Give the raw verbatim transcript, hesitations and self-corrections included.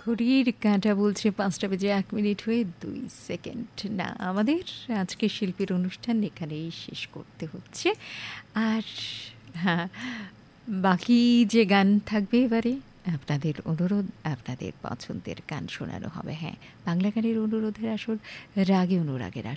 ঘড়ির কাঁটা বলছে পাঁচটা বেজে এক মিনিট হয়ে দুই সেকেন্ড। না, আমাদের আজকের শিল্পীর অনুষ্ঠান এখানেই শেষ করতে হচ্ছে। আর হ্যাঁ, বাকি যে গান থাকবে এবারে আপনাদের অনুরোধ, আপনাদের পছন্দের গান শোনানো হবে। হ্যাঁ, বাংলা গানের অনুরোধের আসর, রাগে অনুরাগের আসর।